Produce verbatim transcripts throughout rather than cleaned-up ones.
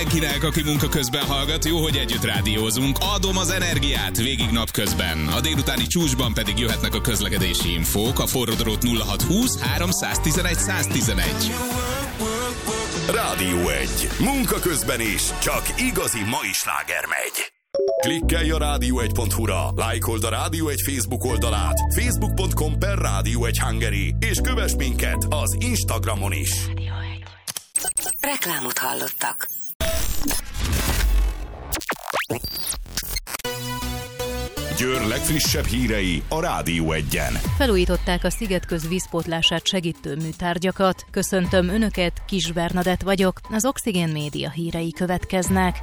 mindenkinek, aki munka közben hallgat, jó, hogy együtt rádiózunk. Adom az energiát végig napközben. A délutáni csúcsban pedig jöhetnek a közlekedési infók. A forródrót nulla hat húsz három tizenegy száz tizenegy. Rádió egy. Munka közben is. Csak igazi mai sláger megy. Klikkelj a rádió egy pont hu-ra, lájkold a Rádió egy Facebook oldalát, facebook pont com per Rádió egy Hungary, és kövess minket az Instagramon is. Reklámot hallottak. Győr legfrissebb hírei a Rádió egyen. Felújították a Szigetköz vízpótlását segítő műtárgyakat. Köszöntöm Önöket, Kis Bernadett vagyok, az Oxigén Média hírei következnek.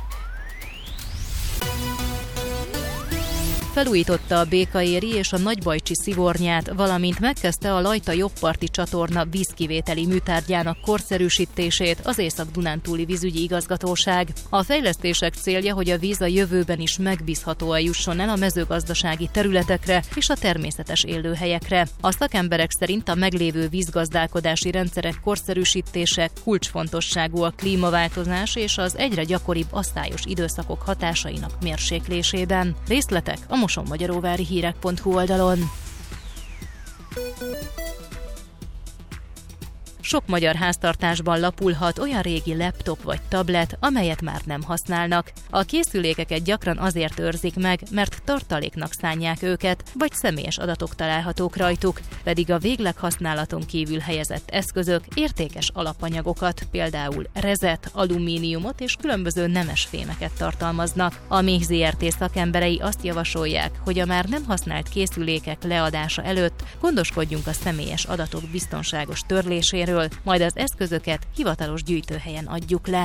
Felújította a Békaéri és a Nagybajcsi szivornyát, valamint megkezdte a Lajta jobbparti csatorna vízkivételi műtárgyának korszerűsítését az Észak-Dunántúli vízügyi igazgatóság. A fejlesztések célja, hogy a víz a jövőben is megbízhatóan jusson el a mezőgazdasági területekre és a természetes élőhelyekre. A szakemberek szerint a meglévő vízgazdálkodási rendszerek korszerűsítése kulcsfontosságú a klímaváltozás és az egyre gyakoribb asszályos időszakok hatásainak mérséklésében. Részletek a mosonmagyaróvári hírek pont hu oldalon. Sok magyar háztartásban lapulhat olyan régi laptop vagy tablet, amelyet már nem használnak. A készülékeket gyakran azért őrzik meg, mert tartaléknak szánják őket, vagy személyes adatok találhatók rajtuk, pedig a végleg használaton kívül helyezett eszközök értékes alapanyagokat, például rezet, alumíniumot és különböző nemes fémeket tartalmaznak. A Méh zé er té szakemberei azt javasolják, hogy a már nem használt készülékek leadása előtt gondoskodjunk a személyes adatok biztonságos törléséről, majd az eszközöket hivatalos gyűjtőhelyen adjuk le.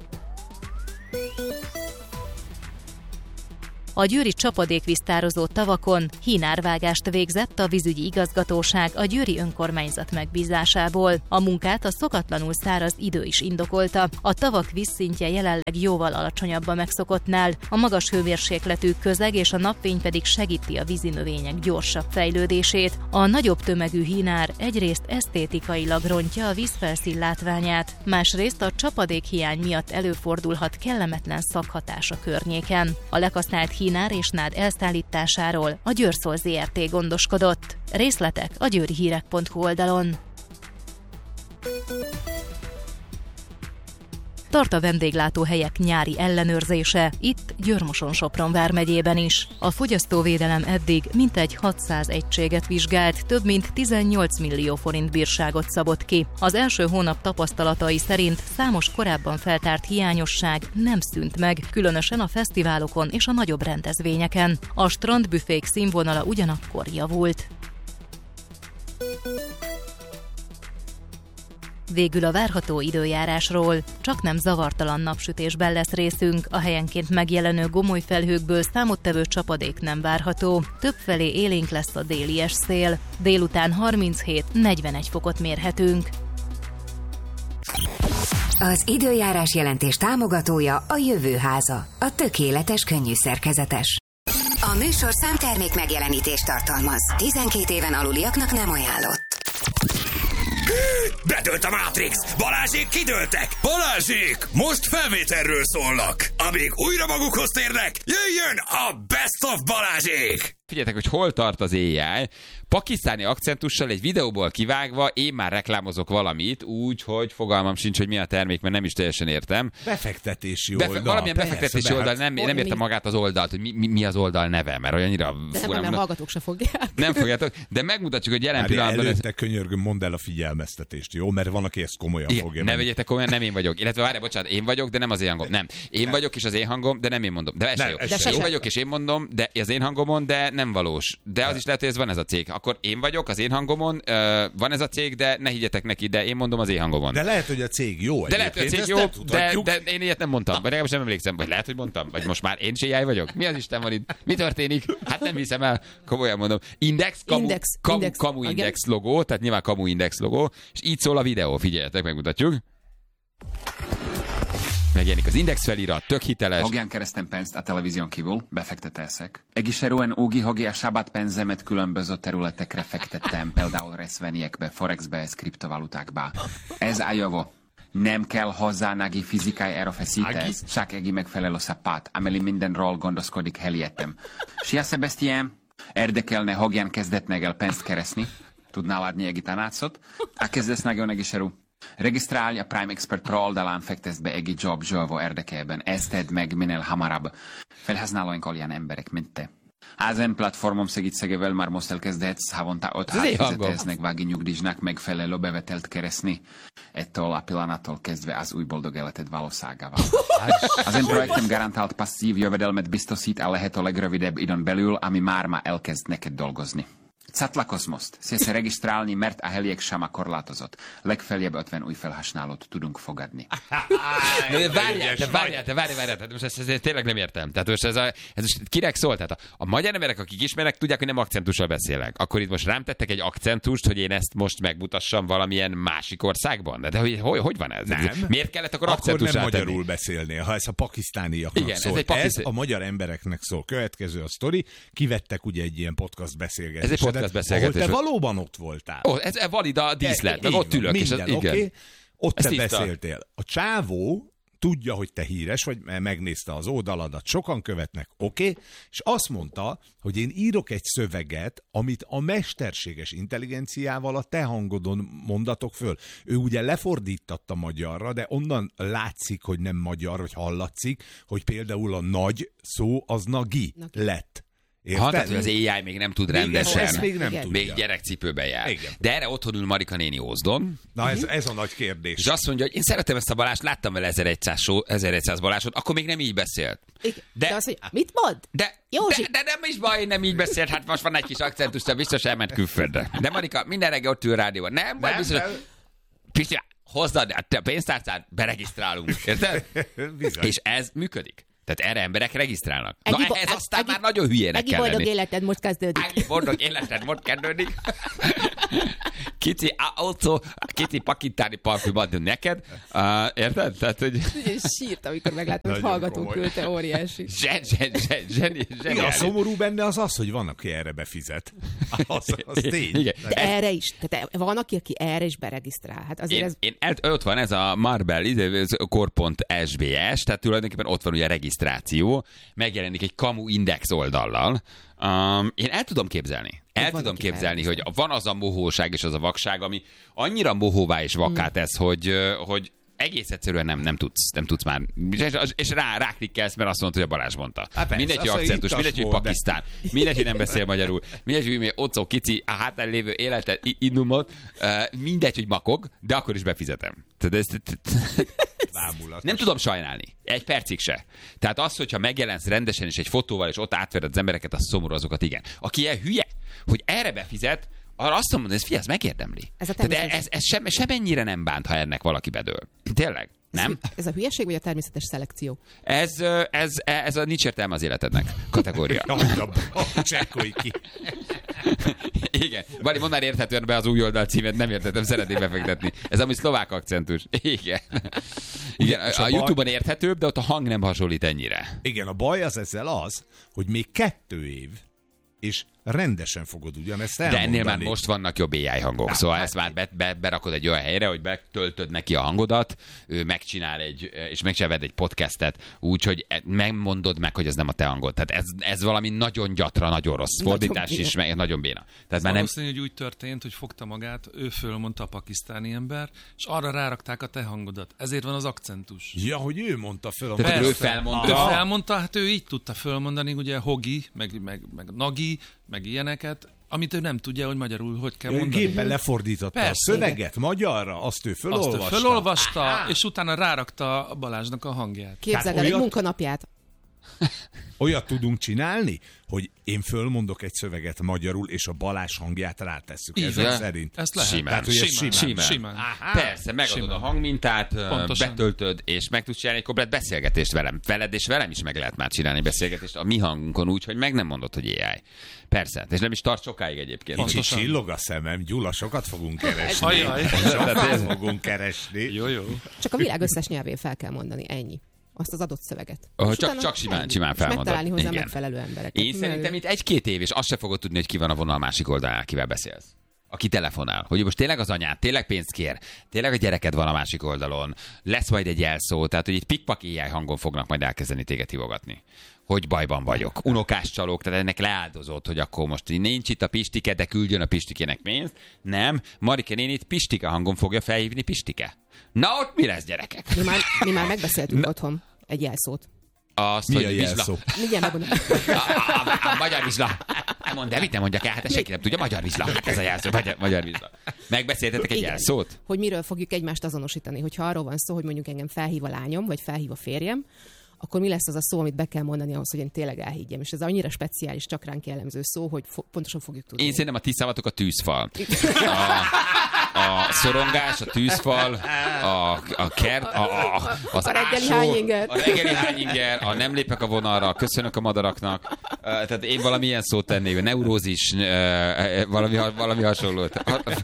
A győri csapadékvíztározó tavakon hínárvágást végzett a vízügyi igazgatóság a győri önkormányzat megbízásából. A munkát a szokatlanul száraz idő is indokolta. A tavak vízszintje jelenleg jóval alacsonyabb a megszokottnál, a magas hőmérsékletű közeg és a napfény pedig segíti a vízinövények gyorsabb fejlődését. A nagyobb tömegű hínár egyrészt esztétikailag rontja a vízfelszín látványát, másrészt a csapadékhiány miatt előfordulhat kellemetlen szaghatás a környéken. A lekasznált hínár és nád elszállításáról a Győrszol zé er té gondoskodott. Részletek a győri hírek pont hu oldalon. Tart a vendéglátóhelyek nyári ellenőrzése, itt Győr-Moson-Sopron vármegyében is. A fogyasztóvédelem eddig mintegy hatszáz egységet vizsgált, több mint tizennyolc millió forint bírságot szabott ki. Az első hónap tapasztalatai szerint számos korábban feltárt hiányosság nem szűnt meg, különösen a fesztiválokon és a nagyobb rendezvényeken. A strandbüfék színvonala ugyanakkor javult. Végül a várható időjárásról. Csak nem zavartalan napsütésben lesz részünk, a helyenként megjelenő gomoly felhőkből számottevő csapadék nem várható. Többfelé élénk lesz a délies szél. Délután harminchét negyvenegy fokot mérhetünk. Az időjárás jelentés támogatója a Jövőháza, a tökéletes könnyű szerkezetes. A műsor számtermék megjelenítést tartalmaz. tizenkét éven aluliaknak nem ajánlott. Bedőlt a Matrix! Balázsék kidőltek! Balázsék! Most felvételről szólnak! Amíg újra magukhoz térnek, jöjjön a Best of Balázsék! Figyeljetek, hogy hol tart az á i. Pakisztáni akcentussal egy videóból kivágva én már reklámozok valamit, úgy, hogy fogalmam sincs, hogy mi a termék, mert nem is teljesen értem. Befektetési Befe- oldal. Valamilyen Persze, befektetési be, oldal, hát, nem, o, nem értem mi? magát az oldalt, hogy mi, mi, mi az oldal neve, mert olyannyira... De nem, nem, hallgatók se fogják. Nem fogjátok, de megmutatjuk, hogy jelen Már pillanatban... előtte ez... könyörgöm, mondd el a figyelmeztetést, jó? Mert van, aki ezt komolyan Igen, fogja. ne menni. vegyetek komolyan, nem én vagyok. Illetve várj, bocsánat, én vagyok, de nem az én hangom. Nem. Én nem. vagyok, és az én hangom, de nem én mondom. De ez Nem, se jó. ez De se én jó. vagyok, és én mondom, de az én hangomon, de nem valós. De az is lehet, hogy ez van ez a cég. Akkor én vagyok, az én hangomon, uh, van ez a cég, de ne higgyetek neki, de én mondom az én hangomon. De lehet, hogy a cég jó. De lehet, hogy a cég ezt jó, nem de, tudhatjuk. de én ilyet nem mondtam. Vagy legalábbis nem emlékszem. Vagy lehet, hogy mondtam. Vagy most már én se vagyok. Mi az Isten van itt? Mi történik? Hát nem hiszem el. Komolyan mondom. Index, kamu, Index, kamu, index. kamu index logó, tehát nyilván kamu index logó, és így szól a videó. Figyeljetek, megmutatjuk. Megjelenik az Index felirat, tök hiteles. Hogyan kerestem pénzt a televízión kívül, befektetések. Egészszerűen úgy, hogy a saját pénzemet különböző területekre fektettem, például részvényekbe, forexbe, kriptovalutákba. Ez a jó. Nem kell hozzá neki fizikai erőfeszítés, csak egy megfelelő szapát, amely mindenről gondoskodik helyettem. Sia Sebastian, érdekelne, hogyan kezdetnek el pénzt keresni. Tudnál adni egy tanácsot? A kezdesz nagyon egészszerű. Regisztrálj a Prime Expert Pro oldalán, fektesd be egy jobb zsölvó érdekében. Ezt tedd meg minél hamarabb. Felhasználóink olyan emberek, mint te. Ezen platformom segítségével már most elkezdhetsz havonta öt fizetésnek vági nyugdíjnak megfelelő bevetelt keresni. Ettől a pillanattól kezdve az új boldog életed valóságával. Az én projektem garantált passzív jövedelmet biztosít a lehető legrövidebb időn belül, ami már ma elkezd neked dolgozni. Csatlakozz most, szélsz regisztrálni, mert a helyek sem a korlátozott. Legfeljebb ötven új felhasználót tudunk fogadni. De várjál, de várjál, de várjál, várjál, most ezt, ezt tényleg nem értem. Tehát most ez, a, ez most kinek szól? Tehát a, a magyar emberek, akik ismerek, tudják, hogy nem akcentussal beszélek. Akkor itt most rám tettek egy akcentust, hogy én ezt most megmutassam valamilyen másik országban. De hogy, hogy, hogy van ez? Nem. Miért kellett akkor Akkor akcentussal nem tenni? magyarul beszélnél, ha ez a pakisztániaknak Igen, szól. ez, egy pakisztán... ez a magyar embereknek szól. Következő a sztori. Kivettek ugye egy ilyen podcast beszélgetést. Ez egy podcast beszélgetés. Ahol te valóban ott voltál. Ó, ez, ez valid a díszlet, meg ott ülök. Minden, és az, igen. Okay. Ott Ezt te tiszta. beszéltél. A csávó tudja, hogy te híres vagy, mert megnézte az oldaladat, sokan követnek, oké, okay? És azt mondta, hogy én írok egy szöveget, amit a mesterséges intelligenciával a te hangodon mondatok föl. Ő ugye lefordítatta magyarra, de onnan látszik, hogy nem magyar, vagy hallatszik, hogy például a nagy szó az nagi lett. Ha, tehát, hogy az á i még nem tud rendesen. Ezt még nem tudja. Még gyerekcipőben jár. Igen. De erre otthon ül Marika néni Ózdon. Na ez, ez a nagy kérdés. És azt mondja, hogy én szeretem ezt a Balást, láttam vele ezerszáz Balázsot, akkor még nem így beszélt. De, de az, hogy mit mond? De, de, de nem is baj, nem így beszélt, hát most van egy kis akcentus, de biztos elment külföldre. De Marika, minden reggel ott ül rádióban. Nem, nem, biztos, nem. Pisti, hozd a pénztárcát, beregisztrálunk. Érted? És ez működik. Tehát erre emberek regisztrálnak. Egi, Na ehhez aztán egi, már nagyon hülyének kell lenni. Egi boldog életed most kezdődik. Egi boldog életed most kezdődik. Kicsi, also, kicsi pakitáni parfüm adni neked. Uh, érted? Tehát, hogy... Sírt, amikor megláttam, hogy hallgató küldte, óriási. Zsen, zsen, zsen, zsen, zsen, a szomorú benne az az, hogy van, aki erre befizet. Az, az tény. Igen. De erre is. Tehát van, aki, aki erre is beregisztrál. Hát azért én, ez... én, ott van ez a Marble, core pont es bé es, tehát tulajdonképpen ott van ugye a regisztráció, megjelenik egy kamu index oldallal. Um, én el tudom képzelni. El van, tudom képzelni, hogy van az a mohóság és az a vakság, ami annyira mohóvá és vakká tesz, mm. hogy, hogy egész egyszerűen nem, nem, tudsz, nem tudsz már. És, és rá, ráklikkelsz, mert azt mondod, hogy a Balázs mondta. Hát mindegy, hogy akcentus, mindegy, hogy Pakisztán, de... mindegy, hogy nem beszél magyarul, mindegy, hogy Ocó Kici, a hátán lévő életet, innumot, mindegy, hogy makog, de akkor is befizetem. Tehát ez... Nem tudom sajnálni. Egy percig se. Tehát az, hogyha megjelensz rendesen és egy fotóval, és ott átvered az embereket, az szomorú, azokat igen. Aki ilyen hülye, hogy erre befizet, arra azt mondom, hogy ez, fia, ez megérdemli. Ez, Tehát ez, ez sem, sem ennyire nem bánt, ha ennek valaki bedől. Tényleg? Nem? Ez, ez a hülyeség, vagy a természetes szelekció? Ez, ez, ez a nincs értelme az életednek kategória. Csekkolj ki. Igen. Bari, mondd már érthetően be az új oldal címet, nem értettem, szeretném befektetni. Ez ami szlovák akcentus. Igen. Igen. A, a, a baj... YouTube-on érthetőbb, de ott a hang nem hasonlít ennyire. Igen, a baj az ezzel az, hogy még kettő év, és rendesen fogod ugyanezt elmondani. De ennél már most vannak jobb á i hangok, hát, szóval hát, ezt már be, be, berakod egy olyan helyre, hogy betöltöd neki a hangodat, ő megcsinál egy, és megcsinálod egy podcastet úgy, hogy megmondod meg, hogy ez nem a te hangod. Tehát ez, ez valami nagyon gyatra, nagyon rossz fordítás, nagyon és meg, nagyon béna. Tehát már nem... Valószínű, hogy úgy történt, hogy fogta magát, ő fölmondta a pakisztáni ember, és arra rárakták a te hangodat. Ezért van az akcentus. Ja, hogy ő mondta föl a Tehát ő felmondta. Ő felmondta, hát ő így tudta fölmondani, ugye Hogi, meg, meg, meg Nagi, meg ilyeneket, amit ő nem tudja, hogy magyarul hogy kell mondani. Gépen lefordította Persze, a szöveget magyarra, azt ő fölolvasta. Azt ő fölolvasta, és utána rárakta a Balázsnak a hangját. Képzeld el egy munkanapját. Olyat tudunk csinálni, hogy én fölmondok egy szöveget magyarul, és a Balázs hangját rátesszük. Ezek szerint. Ezt lehet. Simán. Tehát, hogy ez simán. simán. simán. Persze, megadod simán. A hangmintát, Pontosan. Betöltöd, és meg tudsz csinálni egy komplet beszélgetést velem. Veled és velem is meg lehet már csinálni beszélgetést a mi hangunkon úgy, hogy meg nem mondod, hogy á i. Persze, és nem is tart sokáig egyébként. Kicsit csillog a szemem, Gyula, sokat fogunk keresni. Ajaj. Sokat fogunk keresni. Jó, jó. Csak a világ összes nyelvén fel kell mondani, ennyi. Azt az adott szöveget. Oh, csak, csak simán, simán felmondod. Megtalálni hozzá megfelelő embereket. Én szerintem itt egy-két év, és azt se fogod tudni, hogy ki van a vonal másik oldalán, kivel beszélsz. aki telefonál, hogy most tényleg az anyád, tényleg pénzt kér, tényleg a gyereked van a másik oldalon, lesz majd egy jelszó, tehát hogy itt pikpak éjjel hangon fognak majd elkezdeni téged hívogatni. Hogy bajban vagyok. Unokás csalók, tehát ennek leáldozott, hogy akkor most nincs itt a Pistike, de küldjön a Pistikének pénzt. Nem, Marike nénit Pistike hangon fogja felhívni Pistike. Na ott mi lesz, gyerekek? Mi már, mi már megbeszéltünk otthon egy jelszót. Azt, Mi hogy a jelszó? Mindjárt megmondom. A, a, a, a magyar vizsla. Mondd, de mit nem mondjak el? Hát senki nem tudja, magyar vizsla. Hát ez a jelszó, magyar, magyar vizsla. Megbeszéltetek egy Igen. jelszót? Hogy miről fogjuk egymást azonosítani. Hogyha arról van szó, hogy mondjuk engem felhív a lányom, vagy felhív a férjem, akkor mi lesz az a szó, amit be kell mondani ahhoz, hogy én tényleg elhiggyem. És ez annyira speciális, csak ránk jellemző szó, hogy fo- pontosan fogjuk tudni. Én szerintem a ti szavatok a tűzfal. A, a szorongás, a tűzfal, a, a kert, a, a, az A reggeli ásó, hányinger. a reggeli hányinger, a nem lépek a vonalra, köszönök a madaraknak. Uh, tehát én valamilyen szót tennék, neurózis, uh, valami, valami hasonlót.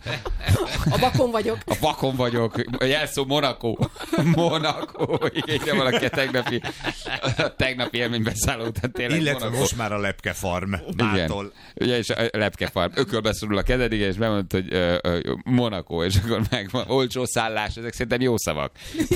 A vakon vagyok. A vakon vagyok, a jelszó Monaco. Monaco. Igen, valaki a tegnapi, a tegnapi élménybeszálló után tényleg Illetve Monaco. most már a lepkefarm. Mától. Ugye, és a lepkefarm. Ökölbe szorul a kezed, igen, és bemondta, hogy uh, uh, Monaco, és akkor megvan. Olcsó szállás, ezek szerintem jó szavak.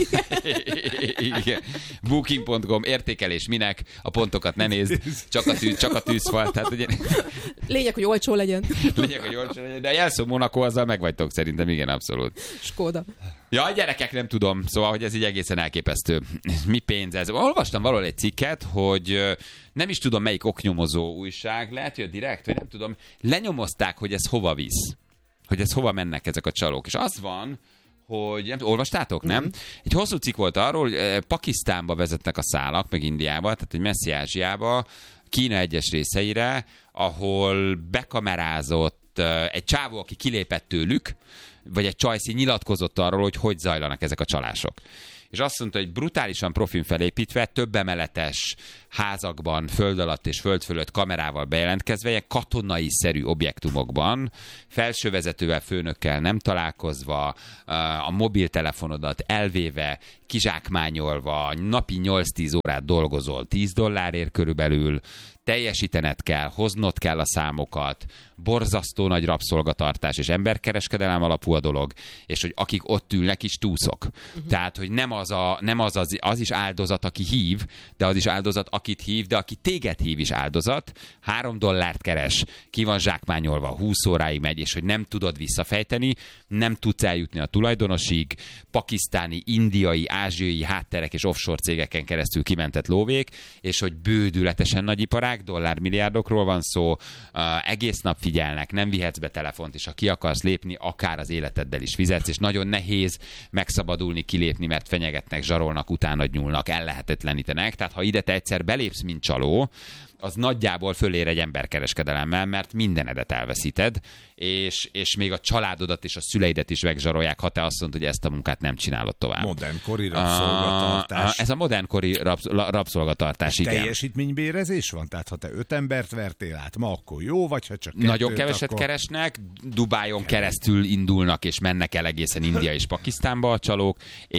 Igen. Booking pont com, értékelés minek, a pontokat ne nézd, csak a, tűz, csak a tűzfal. Tehát, ugye, Lényeg, hogy olcsó legyen. lényeg, hogy olcsó legyen, de a jelszó Monaco, azzal megvagytok szerintem, igen, abszolút. Skóda. Ja, gyerekek, nem tudom, szóval, hogy ez így egészen elképesztő. Mi pénz ez? Olvastam valahol egy cikket, hogy nem is tudom, melyik oknyomozó újság, lehet, hogy a Direkt, vagy nem tudom, lenyomozták, hogy ez hova visz. Hogy ez hova mennek ezek a csalók. És az van, hogy nem, olvastátok, nem? Mm. Egy hosszú cikk volt arról, hogy Pakisztánba vezetnek a szálak, meg Indiába, tehát egy messzi Ázsiába, Kína egyes részeire, ahol bekamerázott egy csávó, aki kilépett tőlük, vagy egy csajszi nyilatkozott arról, hogy hogy zajlanak ezek a csalások. És azt mondta, hogy brutálisan profin felépítve, több emeletes házakban, föld alatt és föld fölött kamerával bejelentkezve, katonai-szerű objektumokban, felsővezetővel, főnökkel nem találkozva, a mobiltelefonodat elvéve, kizsákmányolva, napi nyolc-tíz órát dolgozol, tíz dollárért körülbelül, teljesítened kell, hoznod kell a számokat, borzasztó nagy rabszolgatartás és emberkereskedelem alapú a dolog, és hogy akik ott ülnek is túszok. Uh-huh. Tehát, hogy nem az, a, nem az, az az is áldozat, aki hív, de az is áldozat, akit hív, de aki téged hív is áldozat, három dollárt keres, ki van zsákmányolva, húsz óráig megy, és hogy nem tudod visszafejteni, nem tudsz eljutni a tulajdonosig, pakisztáni, indiai, ázsiai hátterek és offshore cégeken keresztül kimentett lóvék, és hogy bődületesen nagy iparág, dollármilliárdokról van szó, uh, egész nap figyelnek, nem vihetsz be telefont, és ha ki akarsz lépni, akár az életeddel is fizetsz, és nagyon nehéz megszabadulni, kilépni, mert fenyegetnek, zsarolnak, utána nyúlnak, ellehetetlenítenek. Tehát ha ide te egyszer belépsz, mint csaló, az nagyjából fölér egy emberkereskedelemmel, mert mindenedet elveszíted, és, és még a családodat és a szüleidet is megzsarolják, ha te azt mondod, hogy ezt a munkát nem csinálod tovább. Modernkori rabszolgatartás. Ez a modernkori rabsz, rabszolgatartás, igen. Teljesítménybérezés van? Tehát ha te öt embert vertél át, ma akkor jó, vagy ha csak kettőt, nagyon keveset akkor... keresnek, Dubájon keresztül indulnak, és mennek el egészen India és Pakisztánba a csalók,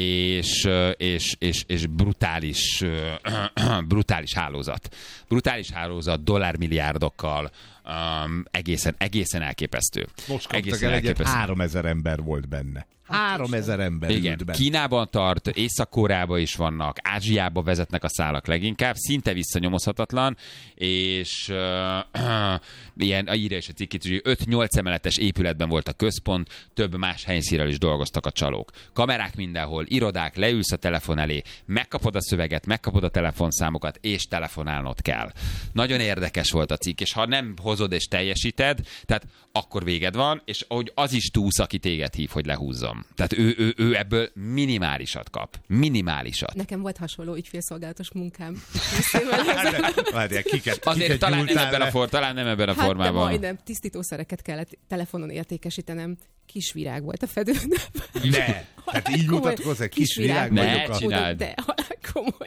és, és, és, és brutális, brutális hálózat. Brutális hálózat, dollármilliárdokkal, um, egészen, egészen elképesztő. Most kaptak el egyet, háromezer ember volt benne. Háromezer ember igen, ült benne. Kínában tart, Észak-Koreában is vannak, Ázsiába vezetnek a szálak leginkább, szinte visszanyomozhatatlan, és uh, uh, ilyen, írja is a cikkét, hogy öt-nyolc emeletes épületben volt a központ, több más helyszínről is dolgoztak a csalók. Kamerák mindenhol, irodák, leülsz a telefon elé, megkapod a szöveget, megkapod a telefonszámokat, és telefonálnod kell. Nagyon érdekes volt a cikk, és ha nem hozod és teljesíted, tehát akkor véged van, és hogy az is túsz, aki téged hív, hogy lehúzzon. Tehát ő, ő, ő ebből minimálisat kap. Minimálisat. Nekem volt hasonló ügyfélszolgálatos munkám. Várjál, kiket, Azért kiket talán nem, ebben le? a for, talán nem ebben a hát formában. Hát majdnem tisztítószereket kellett telefonon értékesítenem. Kis virág volt a fedőn. Ne! Hát így mutatkozz, egy kis virág Ne, vagyok. A... csináld. De halál komolyan.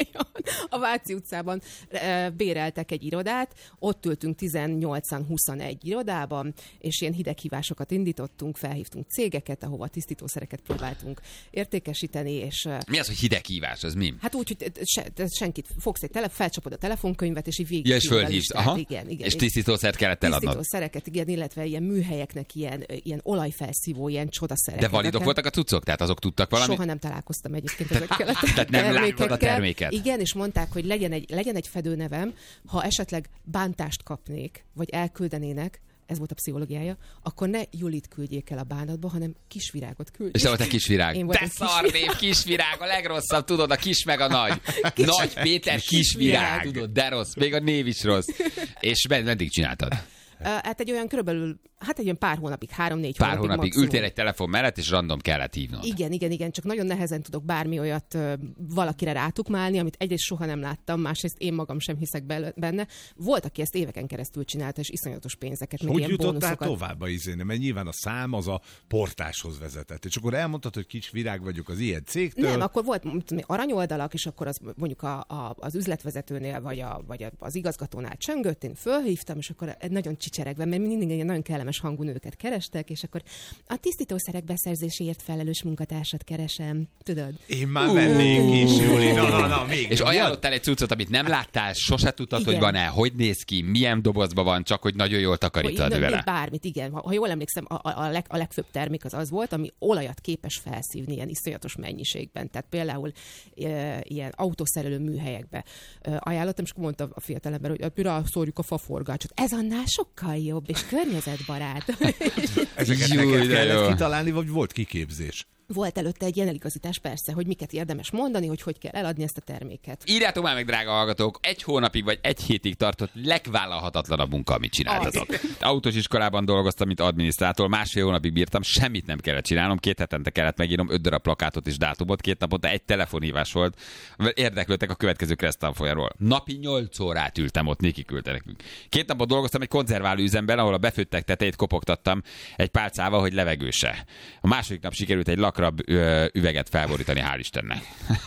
A Váci utcában béreltek egy irodát, ott ültünk tizennyolcan huszonegy irodában, és ilyen hideghívásokat indítottunk, felhívtunk cégeket, ahova tisztítószereket próbáltunk értékesíteni, és... Mi az, hogy hideghívás? Az mi? Hát úgy, hogy se, senkit fogsz egy tele, felcsapod a telefonkönyvet, és így végig... Ja, és fölhívsz. Aha. Igen, igen. És tisztítószert kellett eladnod. Tisztítószereket, igen, illetve ilyen műhelyeknek ilyen, ilyen olajfelszívó, ilyen csodaszereket. De validok voltak a cuccok? Tehát azok tudtak valamit? Soha nem találkoztam egyébként ezekkel a Tehát nem láttad a terméket? Igen, és mondták, hogy legyen egy, legyen egy fedőnevem, ha esetleg bántást kapnék, vagy elküldenének, ez volt a pszichológiája, akkor ne Julit küldjék el a bánatba, hanem Kisvirágot küldjék. És te volt a Kisvirág. Te szarnév, Kisvirág, a legrosszabb, tudod, a kis meg a nagy. Kis... Nagy Péter, Kisvirág, tudod, de rossz, még a név is rossz. És meddig csináltad? Hát egy olyan körülbelül, hát egy olyan pár hónapig, három-négy pár hónapig. hónapig maximum. ültél egy telefon mellett, és random kellett hívnod. Igen, igen, igen, csak nagyon nehezen tudok bármi olyat ö, valakire rátukmálni, amit egyrészt soha nem láttam, másrészt én magam sem hiszek benne. Volt, aki ezt éveken keresztül csinálta, és iszonyatos pénzeket, meg hogy ilyen jutottál bónuszokat. tovább a izéne? Mert nyilván a szám az a portáshoz vezetett. És akkor elmondtad, hogy Kisvirág vagyok az ilyen cégtől. Nem, akkor volt tudom, aranyoldalak, és akkor az mondjuk a, a, az üzletvezetőnél, vagy, a, vagy az igazgatónál csöngött, én fölhívtam, és akkor nagyon csicseregve, mert mindig egy nagyon kellemes hangú nőket kerestek, és akkor a tisztítószerek beszerzéséért felelős munkatársat keresem, tudod? Én már vennék is, Juli. Na, na, na, még. És ajánlottál egy cuccot, amit nem láttál, sose tudtad, igen. hogy van-e, hogy néz ki, milyen dobozban van, csak hogy nagyon jól takarítad hogy, vele. Bármit, igen. Ha, ha jól emlékszem, a, a, leg, a legfőbb termék az az volt, ami olajat képes felszívni ilyen iszonyatos mennyiségben. Tehát például e, ilyen autószerelő műhelyekbe e, ajánlottam, és akkor mondta a fiatalember, hogy rászórjuk a faforgácsot. Ez annál sokkal jobb, és környezetbarát. Ezeket Jó, neked kellett jó. kitalálni, vagy volt kiképzés? Volt előtte egy ilyen eligazítás, persze, hogy miket érdemes mondani, hogy hogy kell eladni ezt a terméket. Írjátok már meg, drága hallgatók, egy hónapig vagy egy hétig tartott legvállalhatatlanabb munka, amit csináltatok. Autós iskolában dolgoztam, mint adminisztrátor, másfél hónapig bírtam, semmit nem kellett csinálnom, két hetente kellett megírnom öt darab plakátot és dátumot, két naponta egy telefonhívás volt, mert érdeklődtek a következő kereszttanfolyamról. Napi nyolc órát ültem ott, Niki küldte nekünk. Két napot dolgoztam egy konzerváló üzemben, ahol a befőttek tetejét kopogtattam egy pálcával, hogy levegőse. A második nap sikerült egy lakrab üveget felborítani, hál' Istennek.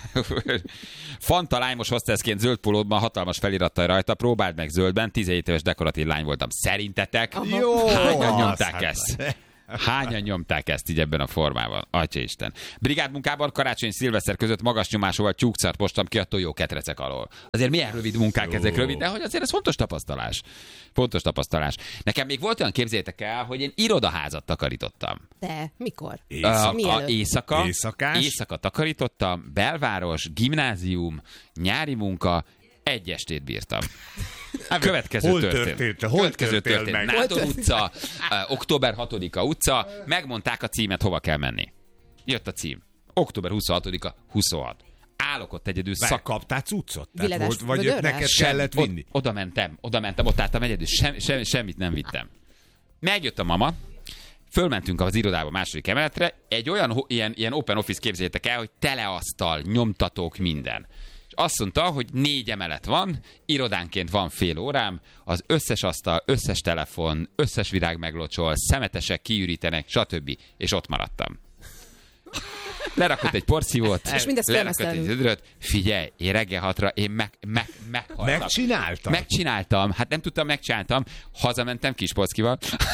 Fanta lájmos hostessként zöld pólódban hatalmas felirattal rajta, próbáld meg zöldben, tizenhét éves dekoratív lány voltam. Szerintetek Jó, hányan az, nyomták hát. ezt? Hányan nyomták ezt így ebben a formában? Atyaisten. Brigádmunkában karácsony szilveszter között magas nyomásúval tyúkszart postam ki a tojóketrecek alól. Azért milyen rövid munkák ezek rövid, de hogy azért ez fontos tapasztalás. Fontos tapasztalás. Nekem még volt olyan, képzeljétek el, hogy én irodaházat takarítottam. De mikor? A, a éjszaka, Éjszakás? éjszaka takarítottam, belváros, gimnázium, nyári munka, egy estét bírtam. Következő Hol történt. történt? Hol Következő történt történt. meg? Nátor utca, uh, október hatodika utca, megmondták a címet, hova kell menni. Jött a cím. október huszonhatodika huszonhat. Állok ott egyedül szak... Megkaptál cuccot? Tehát Viledás volt, vagy vödörrel? neked Sem- kellett ott- vinni? Oda mentem, oda mentem, ott álltam egyedül, sem, sem, semmit nem vittem. Megjött a mama, fölmentünk az irodába második emeletre, egy olyan ho- ilyen, ilyen open office, képzeljétek el, hogy teleasztal, nyomtatók, minden. És azt mondta, hogy négy emelet van, irodánként van fél órám, az összes asztal, összes telefon, összes virág meglocsol, szemetesek kiürítenek, stb. És ott maradtam. Lerakott egy porszívót, És mindezt lerakott egy félmeztelenül. zöldröt. Figyelj, én reggel hatra én meg, meg, meghaltam. Megcsináltad? Megcsináltam. Hát nem tudtam, megcsináltam. Hazamentem Kispolckival.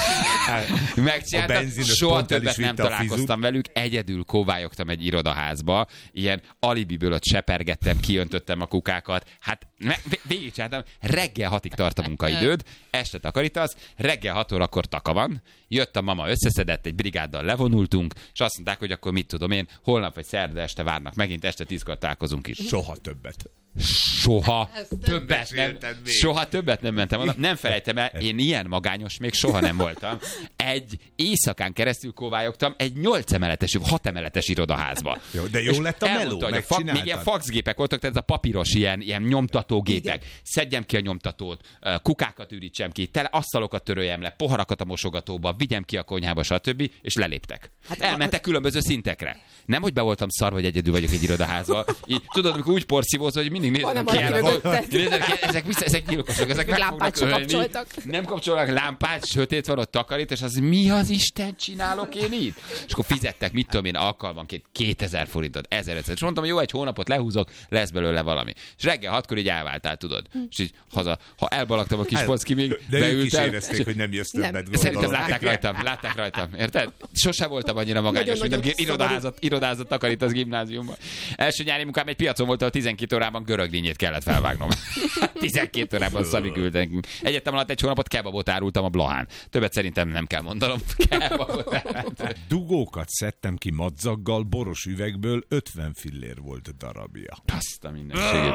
A Megcsináltam. benzinos Soha pont el is többet nem vitte a találkoztam fizut. velük. Egyedül kóvályogtam egy irodaházba. Ilyen alibiből ott sepergettem, kiöntöttem a kukákat. Hát me- végigcsináltam. Reggel hatig tart a munkaidőd. Este takarítasz. Reggel hat órakor taka van. Jött a mama, összeszedett, egy brigáddal levonultunk, és azt mondták, hogy akkor mit tudom én, holnap vagy szerda este várnak megint, este tízkor találkozunk is. Soha többet. Soha többet nem, mesélted még. soha többet nem mentem oda. Nem felejtem el, én ilyen magányos még soha nem voltam. Egy éjszakán keresztül kóvályogtam egy nyolc emeletes, hat emeletes irodaházba. Jó, de jó És lett a meló, elmondta, hogy a fa- még megcsináltad. ilyen faxgépek voltak, tehát ez a papíros ilyen, ilyen nyomtatógépek. Szedjem ki a nyomtatót, kukákat ürítsem ki, tele asztalokat töröljem le, poharakat a mosogatóba, vigyem ki a konyhába, stb. És leléptek. Hát elmentek különböző szintekre. Nem, hogy be voltam szar, vagy egyedül vagyok egy irodaházba. Így, tudod, amikor úgy porszívózol, hogy mindig mindig nézem, Hanem ki valaki áll a mögötted. Nézek, ezek, vissza, ezek gyilkosok, ezek meg Lámpát fognak se ölni. kapcsoltak. Nem kapcsolnak lámpát, sötét van, ott takarít, és az mi az Isten csinálok én itt? És akkor fizettek, mit tudom én, alkalmanként kétezer forintot, ezerötszáz. És mondtam, hogy jó, egy hónapot lehúzok, lesz belőle valami. És reggel hatkor így elváltál, tudod. És így haza, ha elbalagtam a kis polcki, még De ők is beültem. érezték, hogy nem jössz többet, gondolom. Szerintem látták rajtam, látták rajtam, érted? Sose voltam annyira magányos, mint amikor irodaházat, irodaházat takarítasz gimnáziumban. Első nyári munkám egy piacon volt, ahol tizenkét órában görögdínyét kellett felvágnom. tizenkét órában Szabi küldtek. Egyetem alatt egy hónapot kebabot árultam a Blahán. Többet szerintem nem kell mondanom. Kebabot árultam. Dugókat szedtem ki madzaggal, boros üvegből, ötven fillér volt darabja. Azt a mindenségét.